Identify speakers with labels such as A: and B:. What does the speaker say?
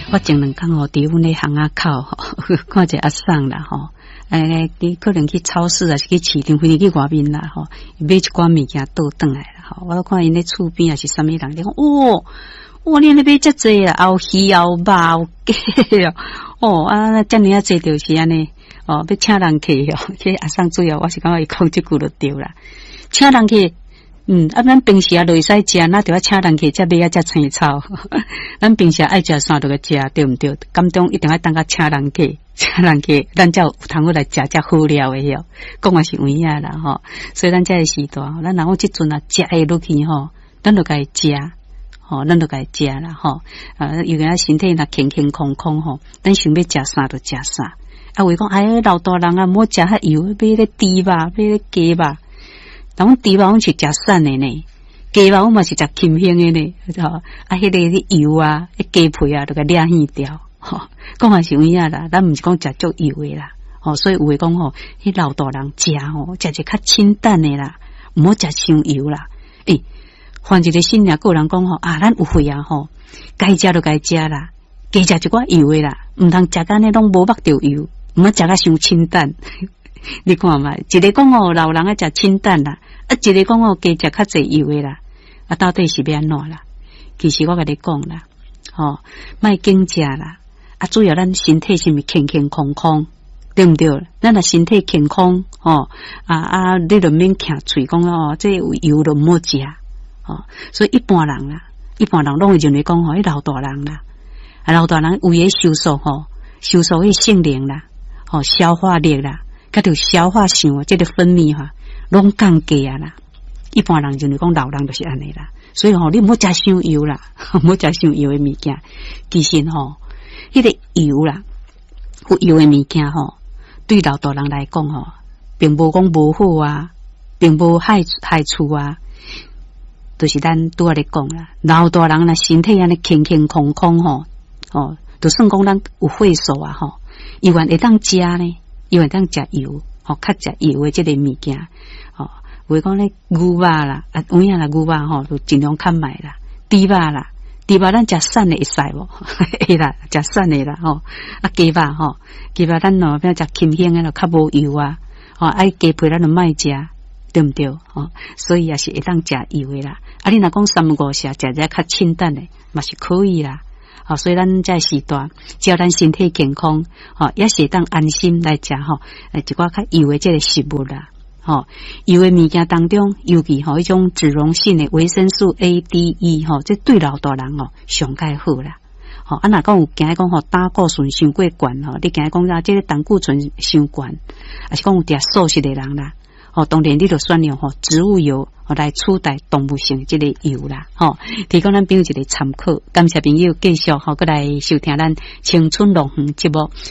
A: 我前两天吼，伫阮咧巷仔口吼，看一个阿桑啦吼，你可能去超市啊，是去市场，或者去外面啦吼，买一寡物件倒转来啦吼。我都看因咧厝边啊是啥物人，你讲哇，你咧买遮济啊，有鱼有肉有鸡哦，啊，遮尔啊济就是安尼哦，要请人客哦，去阿桑主要我是感觉伊讲即句就对啦，请人客。咱平时也就会使食，那就要请人客才买啊才青草。咱平时爱食啥就个食，对毋对？感中一定要等下请人客，咱才有通好来食才好料的哟。讲也是有影啦吼，所以咱才会时段，咱若讲即阵啊食会落去吼，咱就该食，咱就该食啦吼。有个身体若健健康康吼，咱想要食啥就食啥。话讲老大人啊，莫食遐油，买咧猪肉，买咧鸡肉。咱猪肉阮是食瘦的呢，鸡肉阮嘛是食轻香的呢，迄个油啊，鸡皮啊，都给掠去掉，讲也是有影啦，咱毋是讲食足油的啦，所以有诶讲迄老大人食食一较清淡的啦，毋好食伤油啦。换一个新娘个人讲咱有血啊该食就该食啦，加食一寡油的啦，毋通食干呢拢无目着油，毋好食甲伤清淡。你看嘛，一个讲老人啊食清淡啦，一个讲加食较济油的啦，到底是要安怎啦？其实我甲你讲啦，莫紧食啦，主要咱身体是咪健健康康，对毋对？咱若身体健康，你就免徛喙讲这有油就毋好食，所以一般人拢会认为讲迄老大人啦，老大人胃诶收缩收缩迄性灵啦，消化力啦。甲着消化腺这个分泌拢降低啊啦。一般人认为讲老人就是安尼啦，所以你唔好食伤油啦，唔好食伤油的物件。其实迄个油啦，有油的物件对老大人来讲并无讲无好啊，并无害处啊。就是咱拄仔咧讲啦，老大人身体安尼健健康康就算讲咱有岁数啊伊愿会当食呢。因为当食油，较食油的这个物件，话讲咧牛肉啦，有影啦牛肉就尽量较买啦，猪肉啦，猪肉咱食瘦的会使无？会啦，食瘦的啦鸡肉咱变食轻香的较无油啊，鸡皮咱就莫食，对毋对？所以也是会当食油的啦。你若讲三五食只较清淡的，嘛是可以啦。所以咱在时段，只要咱身体健康，也是当安心来食一寡较油的这个食物啦，油的物件当中，尤其迄种脂溶性的维生素 A、D、E 这对老大人上介好啦。若讲有惊讲胆固醇伤过悬你惊讲这个胆固醇伤悬，还是讲有食素食的人啦。当然你就选用植物油来取代动物性这个油啦，提供咱朋友一个参考。感谢朋友继续过来收听咱青春乐园节目。